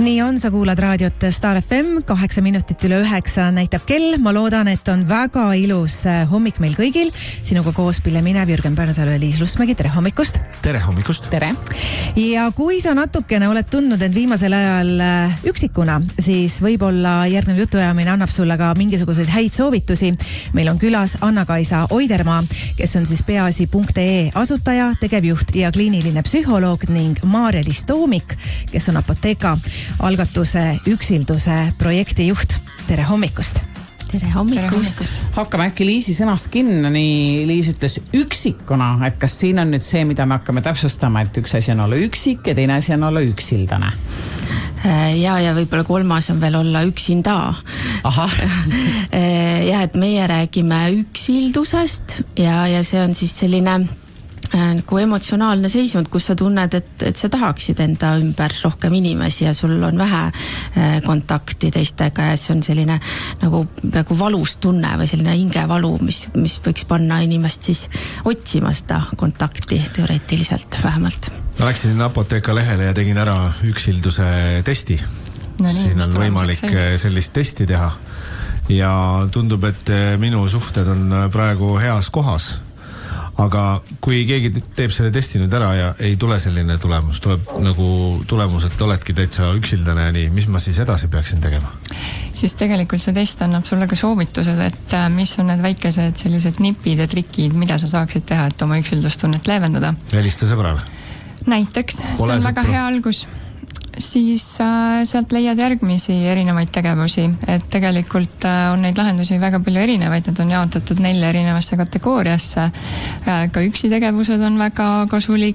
Nii on, sa kuulad raadiot Star FM, 8 minutit üle 9 näitab kell. Ma loodan, et on väga ilus hommik meil kõigil. Sinuga koos Pille Minev, Jürgen Pärnasalu ja Liis Lustmägi. Tere hommikust! Tere hommikust! Tere! Ja kui sa natukene oled tundnud end viimasel ajal üksikuna, siis võib-olla järgnev jutuajamine annab sulle ka mingisuguseid häid soovitusi. Meil on külas Anna-Kaisa Oidermaa, kes on siis peaasi.ee asutaja, tegevjuht ja kliiniline psühholoog ning Maarja-Liis Toomik, kes on Apotheka algatuse üksilduse projekti juht. Tere hommikust! Tere hommikust! Hakkame äkki Liisi sõnast kinni, nii Liis ütles üksikuna, et kas siin on nüüd see, mida me hakkame täpsustama, et üks asi on olla üksik ja teine asi on olla üksildane? Ja võib-olla kolmas on veel olla üksinda. Aha. Ja, et meie räägime üksildusest ja see on siis selline nagu emotsionaalne seisund, kus sa tunned, et sa tahaksid enda ümber rohkem inimesi ja sul on vähe kontakti teistega ja see on selline nagu peaaegu valus tunne või selline hingevalu, mis võiks panna inimest siis otsima seda kontakti teoreetiliselt vähemalt. Ma läksin Apotheka lehele ja tegin ära üksilduse testi. Siin on võimalik sellist testi teha ja tundub, et minu suhted on praegu heas kohas. Aga kui keegi teeb selle testi nüüd ära ja ei tule selline tulemus, tuleb nagu tulemus, et oledki täitsa üksildane ja nii, mis ma siis edasi peaksin tegema? Siis tegelikult see test annab sulle ka soovitused, et mis on need väikesed sellised nipid ja trikid, mida sa saaksid teha, et oma üksildustunnet leevendada. Helista sõbrale. Näiteks, see on väga hea algus. Siis sealt leiad järgmisi erinevaid tegevusi, et tegelikult on neid lahendusi väga palju erinevaid, need on jaotatud 4 erinevasse kategooriasse. Ka üksi tegevused on väga kasulik.